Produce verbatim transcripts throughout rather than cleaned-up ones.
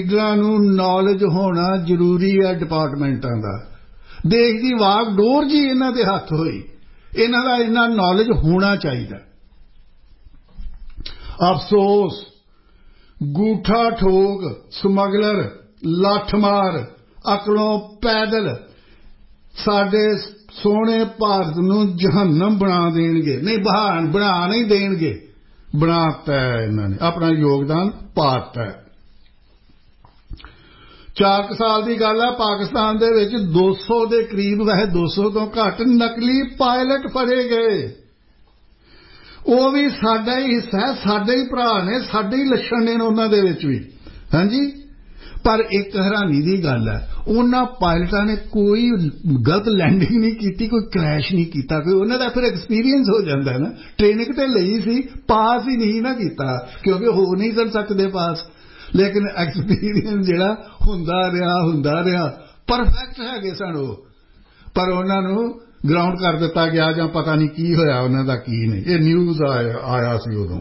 ਲੀਡਰਾਂ ਨੂੰ ਨੌਲੇਜ ਹੋਣਾ ਜ਼ਰੂਰੀ ਹੈ ਡਿਪਾਰਟਮੈਂਟਾਂ ਦਾ। ਦੇਸ਼ ਦੀ ਵਾਗਡੋਰ ਜੀ ਇਹਨਾਂ ਦੇ ਹੱਥ ਹੋਈ, ਇਹਨਾਂ ਦਾ ਇੰਨਾ ਨੌਲੇਜ ਹੋਣਾ ਚਾਹੀਦਾ। ਅਫਸੋਸ ਗੂਠਾ ਠੋਕ ਸਮਗਲਰ ਲੱਠਮਾਰ ਅਕਲੋਂ ਪੈਦਲ ਸਾਡੇ ਸੋਹਣੇ ਭਾਰਤ ਨੂੰ ਜਹੰਨਮ ਬਣਾ ਦੇਣਗੇ। ਨਹੀਂ ਬਹਾਨ ਬਣਾ ਨਹੀਂ ਦੇਣਗੇ, ਬਣਾਤਾ ਇਹਨਾਂ ਨੇ, ਆਪਣਾ ਯੋਗਦਾਨ ਪਾਤਾ। ਚਾਰ ਕੁ ਸਾਲ ਦੀ ਗੱਲ ਹੈ, ਪਾਕਿਸਤਾਨ ਦੇ ਵਿੱਚ ਦੋ ਸੌ ਦੇ ਕਰੀਬ, ਵੈਸੇ ਦੋ ਸੌ ਤੋਂ ਘੱਟ ਨਕਲੀ ਪਾਇਲਟ ਫੜੇ ਗਏ। ਉਹ ਵੀ ਸਾਡਾ ਹੀ ਹਿੱਸਾ ਹੈ, ਸਾਡੇ ਹੀ ਭਰਾ ਨੇ, ਸਾਡੇ ਹੀ ਲੱਛਣ ਨੇ ਉਹਨਾਂ ਦੇ ਵਿੱਚ ਵੀ। ਹਾਂਜੀ, ਪਰ ਇੱਕ ਹੈਰਾਨੀ ਦੀ ਗੱਲ ਹੈ, ਉਹਨਾਂ ਪਾਇਲਟਾਂ ਨੇ ਕੋਈ ਗਲਤ ਲੈਂਡਿੰਗ ਨਹੀਂ ਕੀਤੀ, ਕੋਈ ਕ੍ਰੈਸ਼ ਨਹੀਂ ਕੀਤਾ, ਕੋਈ ਉਹਨਾਂ ਦਾ ਫਿਰ ਐਕਸਪੀਰੀਅੰਸ ਹੋ ਜਾਂਦਾ ਨਾ। ਟ੍ਰੇਨਿੰਗ ਤੇ ਲਈ ਸੀ, ਪਾਸ ਹੀ ਨਹੀਂ ਨਾ ਕੀਤਾ, ਕਿਉਂਕਿ ਹੋ ਨਹੀਂ ਕਰ ਸਕਦੇ ਪਾਸ, ਲੇਕਿਨ ਐਕਸਪੀਰੀਅੰਸ ਜਿਹੜਾ ਹੁੰਦਾ ਰਿਹਾ ਹੁੰਦਾ ਰਿਹਾ ਪਰਫੈਕਟ ਹੈਗੇ ਸਨ ਉਹ। ਪਰ ਉਹਨਾਂ ਨੂੰ ਗਰਾਊਂਡ ਕਰ ਦਿੱਤਾ ਗਿਆ, ਜਾਂ ਪਤਾ ਨਹੀਂ ਕੀ ਹੋਇਆ ਉਹਨਾਂ ਦਾ, ਕੀ ਨਹੀਂ। ਇਹ ਨਿਊਜ਼ ਆਇਆ ਸੀ ਉਦੋਂ।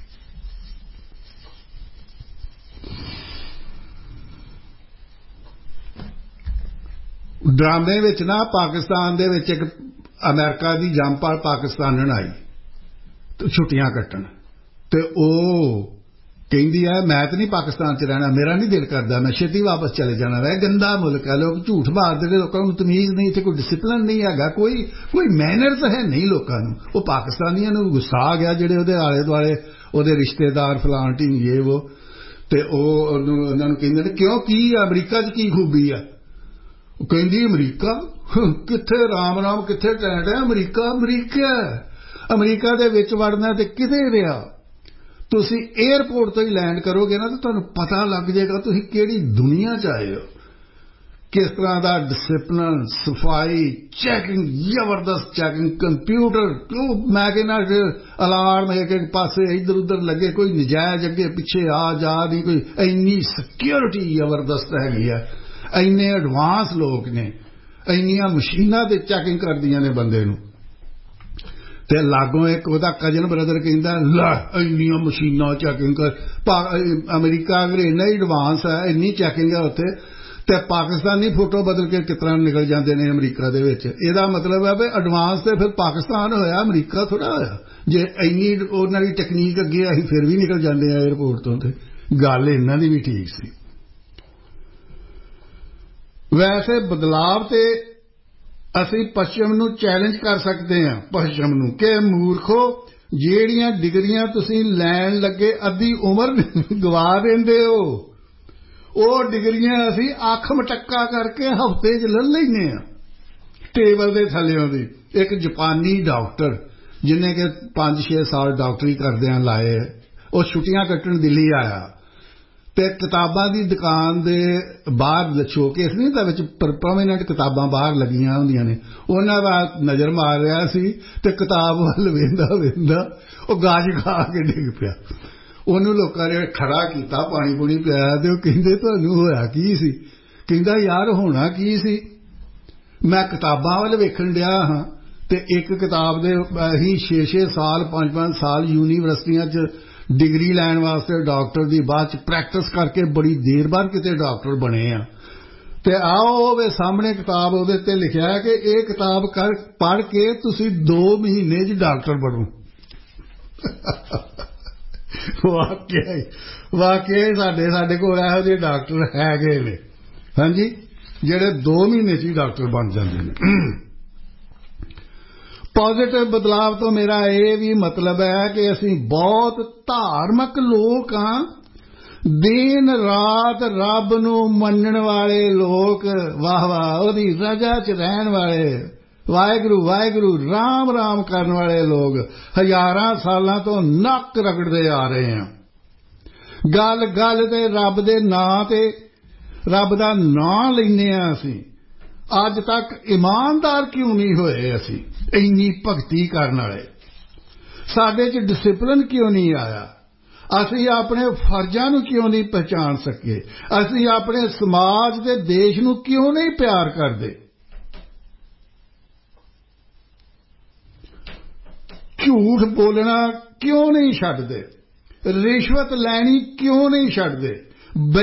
ਡਰਾਮੇ ਵਿੱਚ ਨਾ ਪਾਕਿਸਤਾਨ ਦੇ ਵਿੱਚ ਇੱਕ ਅਮਰੀਕਾ ਦੀ ਜੰਪਾਲ ਪਾਕਿਸਤਾਨਣ ਆਈ ਛੁੱਟੀਆਂ ਕੱਟਣ, ਤੇ ਉਹ ਕਹਿੰਦੀ ਹੈ ਮੈਂ ਤਾਂ ਨਹੀਂ ਪਾਕਿਸਤਾਨ 'ਚ ਰਹਿਣਾ, ਮੇਰਾ ਨਹੀਂ ਦਿਲ ਕਰਦਾ, ਮੈਂ ਛੇਤੀ ਵਾਪਸ ਚਲੇ ਜਾਣਾ। ਵੈ ਗੰਦਾ ਮੁਲਕ ਹੈ, ਲੋਕ ਝੂਠ ਮਾਰਦੇ ਨੇ, ਲੋਕਾਂ ਨੂੰ ਤਮੀਜ਼ ਨਹੀਂ, ਇੱਥੇ ਕੋਈ ਡਿਸਿਪਲਿਨ ਨਹੀਂ ਹੈਗਾ, ਕੋਈ ਕੋਈ ਮੈਨਰਸ ਹੈ ਨਹੀਂ ਲੋਕਾਂ ਨੂੰ। ਉਹ ਪਾਕਿਸਤਾਨੀਆਂ ਨੂੰ ਗੁੱਸਾ ਆ ਗਿਆ, ਜਿਹੜੇ ਉਹਦੇ ਆਲੇ ਦੁਆਲੇ ਉਹਦੇ ਰਿਸ਼ਤੇਦਾਰ ਫਲਾਣ ਢੀਂਗ ਇਹ ਵੋ, ਤੇ ਉਹ ਉਹਨੂੰ ਉਹਨਾਂ ਨੂੰ ਕਹਿੰਦੇ ਨੇ ਕਿਉਂ, ਕੀ ਅਮਰੀਕਾ 'ਚ ਕੀ ਖੂਬੀ ਆ? ਉਹ ਕਹਿੰਦੀ ਅਮਰੀਕਾ ਕਿੱਥੇ, ਰਾਮ ਰਾਮ ਕਿੱਥੇ ਟੈਂਟ ਹੈ, ਅਮਰੀਕਾ ਅਮਰੀਕਾ ਅਮਰੀਕਾ ਦੇ ਵਿੱਚ ਵੜਨਾ ਤੇ ਕਿਤੇ ਰਿਹਾ। ਤੁਸੀਂ ਏਅਰਪੋਰਟ ਤੋਂ ਹੀ ਲੈਂਡ ਕਰੋਗੇ ਨਾ ਤਾਂ ਤੁਹਾਨੂੰ ਪਤਾ ਲੱਗ ਜਾਏਗਾ ਤੁਸੀਂ ਕਿਹੜੀ ਦੁਨੀਆ 'ਚ ਆਏ ਹੋ, ਕਿਸ ਤਰ੍ਹਾਂ ਦਾ ਡਿਸਿਪਲਿਨ, ਸਫਾਈ, ਚੈਕਿੰਗ, ਜ਼ਬਰਦਸਤ ਚੈਕਿੰਗ, ਕੰਪਿਊਟਰ, ਮੈਂ ਕਹਿੰਦਾ ਅਲਾਰਮ ਇੱਕ ਇੱਕ ਪਾਸੇ ਇੱਧਰ ਉੱਧਰ ਲੱਗੇ, ਕੋਈ ਨਜਾਇਜ਼ ਅੱਗੇ ਪਿੱਛੇ ਆ ਜਾ ਨਹੀਂ, ਕੋਈ ਇੰਨੀ ਸਿਕਿਉਰਿਟੀ ਜ਼ਬਰਦਸਤ ਹੈਗੀ ਹੈ, ਇੰਨੇ ਐਡਵਾਂਸ ਲੋਕ ਨੇ, ਇੰਨੀਆਂ ਮਸ਼ੀਨਾਂ ਤੇ ਚੈਕਿੰਗ ਕਰਦੀਆਂ ਨੇ ਬੰਦੇ ਨੂੰ। ਤੇ ਲਾਗੋਂ ਇੱਕ ਉਹਦਾ ਕਜ਼ਨ ਬ੍ਰਦਰ ਕਹਿੰਦਾ ਲੈ ਇੰਨੀਆਂ ਮਸ਼ੀਨਾਂ ਚੈਕਿੰਗ ਕਰ, ਅਮਰੀਕਾ ਅਗਰ ਇੰਨਾ ਹੀ ਐਡਵਾਂਸ ਹੈ, ਇੰਨੀ ਚੈਕਿੰਗ ਹੈ ਉੱਥੇ, ਤੇ ਪਾਕਿਸਤਾਨੀ ਫੋਟੋ ਬਦਲ ਕੇ ਕਿਸ ਤਰ੍ਹਾਂ ਨਿਕਲ ਜਾਂਦੇ ਨੇ ਅਮਰੀਕਾ ਦੇ ਵਿੱਚ। ਇਹਦਾ ਮਤਲਬ ਹੈ ਵੀ ਐਡਵਾਂਸ ਤੇ ਫਿਰ ਪਾਕਿਸਤਾਨ ਹੋਇਆ, ਅਮਰੀਕਾ ਥੋੜ੍ਹਾ ਹੋਇਆ। ਜੇ ਇੰਨੀ ਉਹਨਾਂ ਦੀ ਟੈਕਨੀਕ ਅੱਗੇ ਅਸੀਂ ਫਿਰ ਵੀ ਨਿਕਲ ਜਾਂਦੇ ਆ ਏਅਰਪੋਰਟ ਤੋਂ, ਤੇ ਗੱਲ ਇਹਨਾਂ ਦੀ ਵੀ ਠੀਕ ਸੀ। ਵੈਸੇ ਬਦਲਾਵ ਤੇ ਅਸੀਂ ਪੱਛਮ ਨੂੰ ਚੈਲੰਜ ਕਰ ਸਕਦੇ ਹਾਂ, ਪੱਛਮ ਨੂੰ, ਕਿ ਮੂਰਖੋ ਜਿਹੜੀਆਂ ਡਿਗਰੀਆਂ ਤੁਸੀਂ ਲੈਣ ਲੱਗੇ ਅੱਧੀ ਉਮਰ ਗਵਾ ਦਿੰਦੇ ਹੋ, ਉਹ ਡਿਗਰੀਆਂ ਅਸੀਂ ਅੱਖ ਮਟੱਕਾ ਕਰਕੇ ਹਫ਼ਤੇ 'ਚ ਲੈ ਲੈਂਦੇ ਹਾਂ ਟੇਬਲ ਦੇ ਥੱਲਿਓਂ ਦੀ। ਇੱਕ ਜਾਪਾਨੀ ਡਾਕਟਰ ਜਿਹਨੇ ਕਿ ਪੰਜ ਛੇ ਸਾਲ ਡਾਕਟਰੀ ਕਰਦਿਆਂ ਲਾਏ, ਉਹ ਛੁੱਟੀਆਂ ਕੱਟਣ ਦਿੱਲੀ ਆਇਆ, ਤੇ ਕਿਤਾਬਾਂ ਦੀ ਦੁਕਾਨ ਦੇ ਬਾਹਰ ਸ਼ੋਕੇਸ ਨਹੀਂ ਹੁੰਦਾ, ਵਿੱਚ ਪਰਮਾਨੈਂਟ ਕਿਤਾਬਾਂ ਬਾਹਰ ਲੱਗੀਆਂ ਹੁੰਦੀਆਂ ਨੇ, ਉਹਨਾਂ ਦਾ ਨਜ਼ਰ ਮਾਰ ਰਿਹਾ ਸੀ, ਤੇ ਕਿਤਾਬ ਵੱਲ ਵੇਂਦਾ ਵੇਂਦਾ ਉਹ ਗਾਜ ਖਾ ਕੇ ਡਿੱਗ ਪਿਆ। ਉਹਨੂੰ ਲੋਕਾਂ ਨੇ ਖੜਾ ਕੀਤਾ, ਪਾਣੀ ਪੂਣੀ ਪਿਆਇਆ, ਤੇ ਉਹ ਕਹਿੰਦੇ ਤੁਹਾਨੂੰ ਹੋਇਆ ਕੀ ਸੀ? ਕਹਿੰਦਾ ਯਾਰ ਹੋਣਾ ਕੀ ਸੀ, ਮੈਂ ਕਿਤਾਬਾਂ ਵੱਲ ਵੇਖਣ ਡਿਆ ਹਾਂ, ਤੇ ਇੱਕ ਕਿਤਾਬ ਦੇ ਅਸੀਂ ਛੇ ਛੇ ਸਾਲ ਪੰਜ ਪੰਜ ਸਾਲ ਯੂਨੀਵਰਸਿਟੀਆਂ 'ਚ ਡਿਗਰੀ ਲੈਣ ਵਾਸਤੇ ਡਾਕਟਰ ਦੀ, ਬਾਅਦ 'ਚ ਪ੍ਰੈਕਟਿਸ ਕਰਕੇ ਬੜੀ ਦੇਰ ਬਾਅਦ ਕਿਤੇ ਡਾਕਟਰ ਬਣੇ ਆ, ਤੇ ਆਓ ਉਹਦੇ ਸਾਹਮਣੇ ਕਿਤਾਬ ਉਹਦੇ ਤੇ ਲਿਖਿਆ ਹੈ ਕਿ ਇਹ ਕਿਤਾਬ ਕਰ ਪੜ੍ਹ ਕੇ ਤੁਸੀਂ ਦੋ ਮਹੀਨੇ 'ਚ ਡਾਕਟਰ ਬਣੋ। ਵਾਕਿਆ ਹੀ ਵਾਕਿਆ ਹੀ ਸਾਡੇ ਸਾਡੇ ਕੋਲ ਇਹੋ ਜਿਹੇ ਡਾਕਟਰ ਹੈਗੇ ਨੇ, ਹਾਂਜੀ, ਜਿਹੜੇ ਦੋ ਮਹੀਨੇ 'ਚ ਹੀ ਡਾਕਟਰ ਬਣ ਜਾਂਦੇ ਨੇ। ਪੋਜ਼ਿਟਿਵ ਬਦਲਾਵ ਤੋਂ ਮੇਰਾ ਇਹ ਵੀ ਮਤਲਬ ਹੈ ਕਿ ਅਸੀਂ ਬਹੁਤ ਧਾਰਮਿਕ ਲੋਕ ਹਾਂ, ਦਿਨ ਰਾਤ ਰੱਬ ਨੂੰ ਮੰਨਣ ਵਾਲੇ ਲੋਕ, ਵਾਹ ਵਾਹ, ਉਹਦੀ ਰਜ਼ਾ 'ਚ ਰਹਿਣ ਵਾਲੇ, ਵਾਹਿਗੁਰੂ ਵਾਹਿਗੁਰੂ ਰਾਮ ਰਾਮ ਕਰਨ ਵਾਲੇ ਲੋਕ ਹਜ਼ਾਰਾਂ ਸਾਲਾਂ ਤੋਂ ਨੱਕ ਰਗੜਦੇ ਆ ਰਹੇ ਹਾਂ। ਗੱਲ ਗੱਲ ਤੇ ਰੱਬ ਦੇ ਨਾਂ ਤੇ ਰੱਬ ਦਾ ਨਾਂ ਲੈਂਦੇ ਹਾਂ ਅਸੀਂ। ਅੱਜ ਤੱਕ ਇਮਾਨਦਾਰ ਕਿਉਂ ਨਹੀਂ ਹੋਏ ਅਸੀਂ, ਇੰਨੀ ਭਗਤੀ ਕਰਨ ਵਾਲੇ? ਸਾਡੇ 'ਚ ਡਿਸਿਪਲਿਨ ਕਿਉਂ ਨਹੀਂ ਆਇਆ? ਅਸੀਂ ਆਪਣੇ ਫਰਜ਼ਾਂ ਨੂੰ ਕਿਉਂ ਨਹੀਂ ਪਹਿਚਾਣ ਸਕੇ? ਅਸੀਂ ਆਪਣੇ ਸਮਾਜ ਤੇ ਦੇਸ਼ ਨੂੰ ਕਿਉਂ ਨਹੀਂ ਪਿਆਰ ਕਰਦੇ? ਝੂਠ ਬੋਲਣਾ ਕਿਉਂ ਨਹੀਂ ਛੱਡਦੇ? ਰਿਸ਼ਵਤ ਲੈਣੀ ਕਿਉਂ ਨਹੀਂ ਛੱਡਦੇ?